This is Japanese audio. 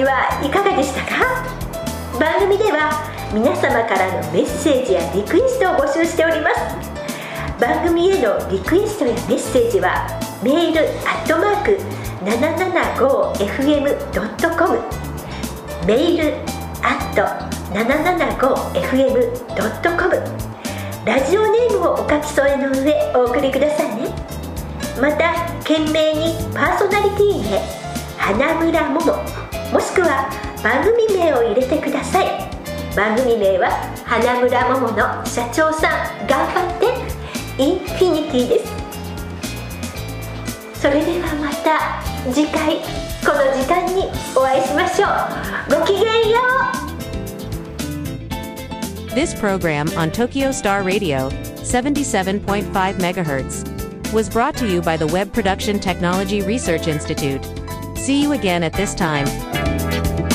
はいかがでしたか？番組では皆様からのメッセージやリクエストを募集しております。番組へのリクエストやメッセージはメール775fm.com メール775fm.com ラジオネームをお書き添えの上お送りくださいね。また懸命にパーソナリティ名花村もももしくは番組名を入れてください。番組名は花村ももの社長さん頑張ってインフィニティです。それではまた次回この時間にお会いしましょう。ごきげんよう。 This program on Tokyo Star Radio 77.5 MHz was brought to you by the Web Production Technology Research Institute. See you again at this time.